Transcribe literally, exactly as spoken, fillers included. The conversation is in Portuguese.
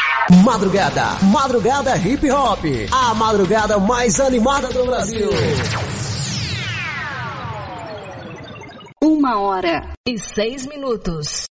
Madrugada, Madrugada Hip Hop, a madrugada mais animada do Brasil. Uma hora e seis minutos.